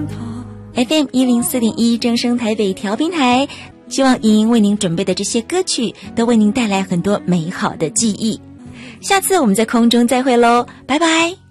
FM 104.1正声台北调频台，希望莹莹为您准备的这些歌曲都为您带来很多美好的记忆。下次我们在空中再会喽，拜拜。